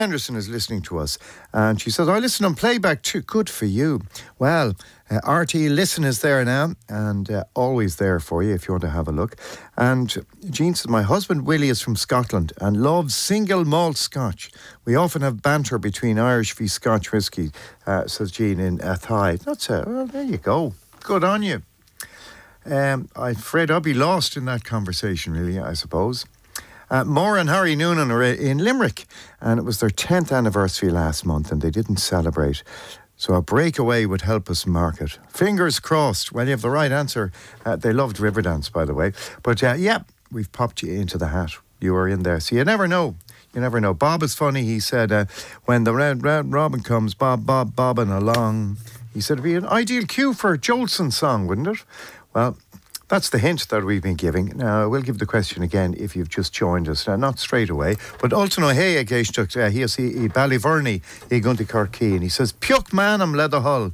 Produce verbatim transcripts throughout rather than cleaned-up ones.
Henderson is listening to us, and she says, I listen on playback too. Good for you. Well, uh, R T E Listen is there now, and uh, always there for you if you want to have a look. And Jean says, my husband Willie is from Scotland and loves single malt Scotch. We often have banter between Irish v Scotch whisky, uh, says Jean in Athy. That's it. Well, there you go. Good on you. Um, I'm afraid I'll be lost in that conversation, really, I suppose. Uh, Maura and Harry Noonan are in Limerick, and it was their tenth anniversary last month, and they didn't celebrate. So a breakaway would help us mark it. Fingers crossed. Well, you have the right answer. Uh, they loved Riverdance, by the way. But uh, yeah, we've popped you into the hat. You were in there. So you never know. You never know. Bob is funny. He said, uh, when the red, red robin comes, Bob, Bob, bobbing along. He said it'd be an ideal cue for a Jolson song, wouldn't it? Well, that's the hint that we've been giving. Now, I will give the question again if you've just joined us. Now, not straight away, but also hey, a geishtach, uh, he is he Ballyverney, he gunti Corkey, and he says, Puck man am leather hull.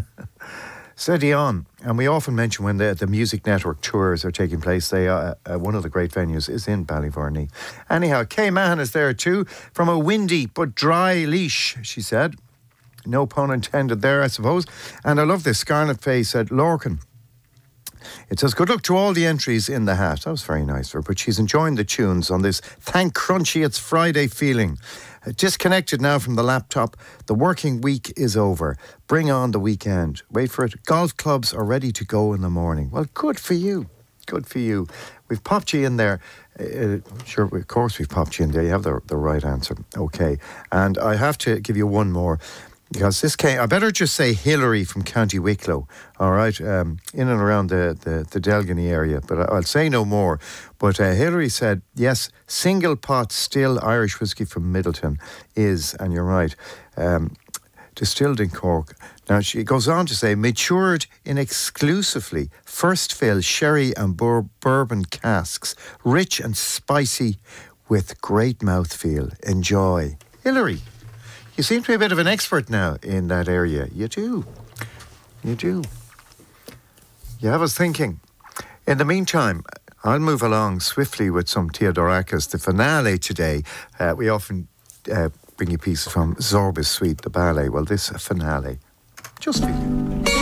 Steady on. And we often mention when the, the Music Network tours are taking place, they are, uh, one of the great venues is in Ballyverney. Anyhow, Kay Mahan is there too, from a windy but dry leash, she said. No pun intended there, I suppose. And I love this. Scarlet Face at Lorcan. It says, good luck to all the entries in the hat. That was very nice for her, but she's enjoying the tunes on this Thank Crunchy It's Friday feeling. Uh, disconnected now from the laptop. The working week is over. Bring on the weekend. Wait for it. Golf clubs are ready to go in the morning. Well, good for you. Good for you. We've popped you in there. Uh, sure, of course we've popped you in there. You have the, the right answer. Okay. And I have to give you one more. Because this came, I better just say Hillary from County Wicklow, all right, um, in and around the, the, the Delgany area, but I'll say no more. But uh, Hillary said, yes, single pot still Irish whiskey from Middleton is, and you're right, um, distilled in Cork. Now, she goes on to say, matured in exclusively first fill sherry and bur- bourbon casks, rich and spicy with great mouthfeel. Enjoy. Hillary. You seem to be a bit of an expert now in that area. You do. You do. You have us thinking. In the meantime, I'll move along swiftly with some Theodorakis. The finale today, uh, we often uh, bring you pieces from Zorbas Suite, the ballet. Well, this finale, just for you.